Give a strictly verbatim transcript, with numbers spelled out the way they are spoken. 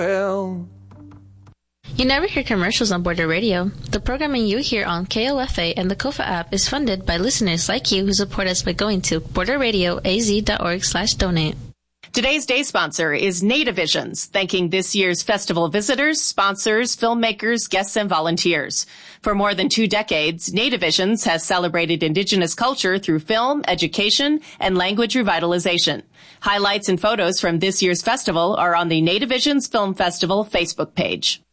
Well... You never hear commercials on Border Radio. The programming you hear on K O F A and the Kofa app is funded by listeners like you who support us by going to border radio a z dot org slash donate. Today's day sponsor is Nativisions, thanking this year's festival visitors, sponsors, filmmakers, guests, and volunteers. For more than two decades, Nativisions has celebrated Indigenous culture through film, education, and language revitalization. Highlights and photos from this year's festival are on the Nativisions Film Festival Facebook page.